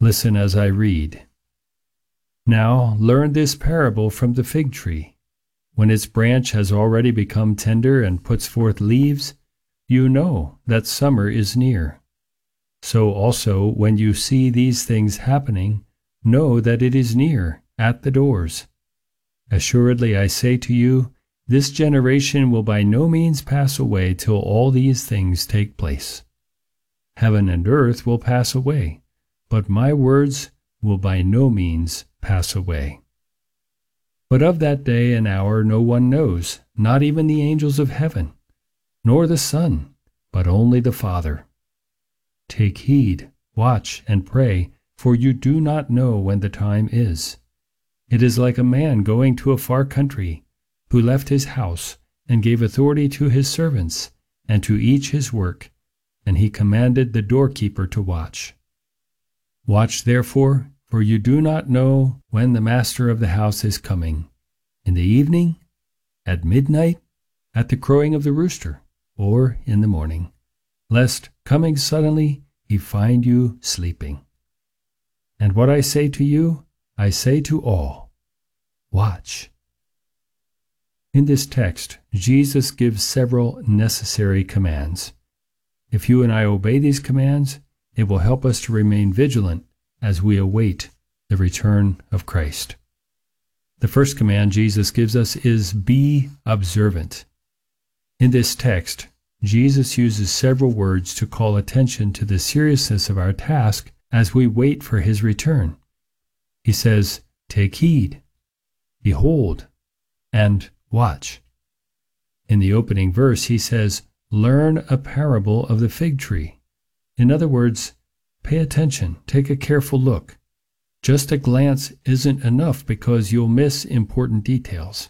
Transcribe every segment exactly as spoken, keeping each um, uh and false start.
Listen as I read. Now learn this parable from the fig tree. When its branch has already become tender and puts forth leaves, you know that summer is near. So also, when you see these things happening, know that it is near, at the doors. Assuredly I say to you, this generation will by no means pass away till all these things take place. Heaven and earth will pass away, but my words will by no means pass away. But of that day and hour no one knows, not even the angels of heaven, nor the Son, but only the Father. Take heed, watch, and pray, for you do not know when the time is. It is like a man going to a far country, who left his house, and gave authority to his servants, and to each his work, and he commanded the doorkeeper to watch. Watch therefore, for you do not know when the master of the house is coming, in the evening, at midnight, at the crowing of the rooster, or in the morning, lest, coming suddenly, he find you sleeping. And what I say to you, I say to all, watch. In this text, Jesus gives several necessary commands. If you and I obey these commands, it will help us to remain vigilant as we await the return of Christ. The first command Jesus gives us is be observant. In this text, Jesus uses several words to call attention to the seriousness of our task as we wait for his return. He says, take heed, behold, and watch. In the opening verse, he says, learn a parable of the fig tree. In other words, pay attention, take a careful look. Just a glance isn't enough because you'll miss important details.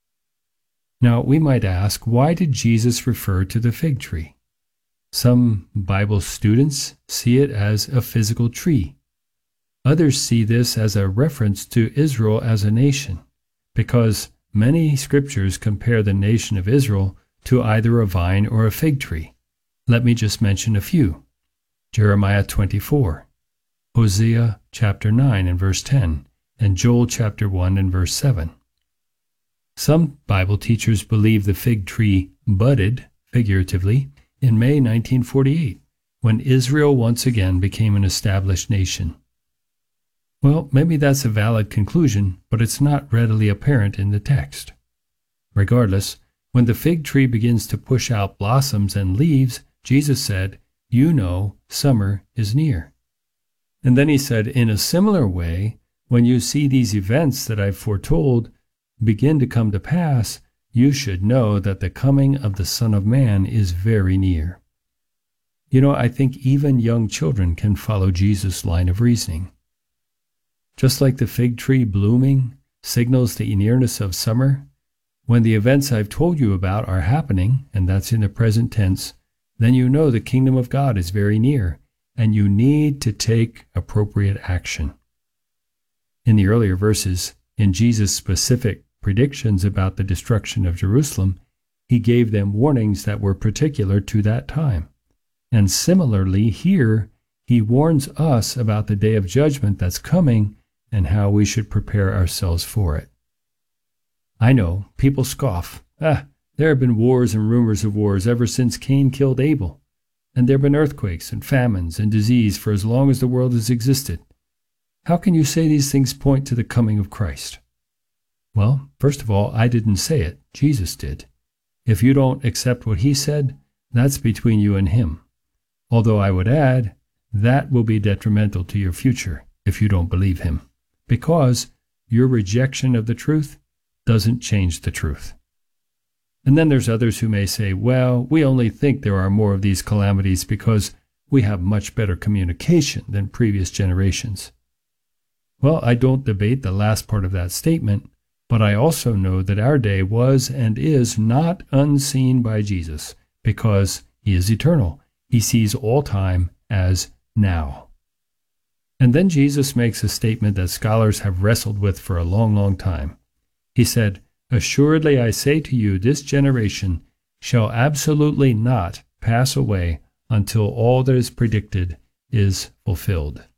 Now, we might ask, why did Jesus refer to the fig tree? Some Bible students see it as a physical tree. Others see this as a reference to Israel as a nation, because many scriptures compare the nation of Israel to either a vine or a fig tree. Let me just mention a few. Jeremiah twenty-four, Hosea chapter nine and verse ten, and Joel chapter one and verse seven. Some Bible teachers believe the fig tree budded, figuratively, in May nineteen forty-eight, when Israel once again became an established nation. Well, maybe that's a valid conclusion, but it's not readily apparent in the text. Regardless, when the fig tree begins to push out blossoms and leaves, Jesus said, you know summer is near. And then he said, in a similar way, when you see these events that I've foretold begin to come to pass, you should know that the coming of the Son of Man is very near. You know, I think even young children can follow Jesus' line of reasoning. Just like the fig tree blooming signals the nearness of summer, when the events I've told you about are happening, and that's in the present tense, then you know the kingdom of God is very near, and you need to take appropriate action. In the earlier verses, in Jesus' specific predictions about the destruction of Jerusalem, he gave them warnings that were particular to that time. And similarly, here, he warns us about the day of judgment that's coming and how we should prepare ourselves for it. I know, people scoff. Ah, there have been wars and rumors of wars ever since Cain killed Abel. And there have been earthquakes and famines and disease for as long as the world has existed. How can you say these things point to the coming of Christ? Well, first of all, I didn't say it. Jesus did. If you don't accept what he said, that's between you and him. Although I would add, that will be detrimental to your future if you don't believe him, because your rejection of the truth doesn't change the truth. And then there's others who may say, well, we only think there are more of these calamities because we have much better communication than previous generations. Well, I don't debate the last part of that statement, but I also know that our day was and is not unseen by Jesus because he is eternal. He sees all time as now. And then Jesus makes a statement that scholars have wrestled with for a long, long time. He said, assuredly I say to you, this generation shall absolutely not pass away until all that is predicted is fulfilled.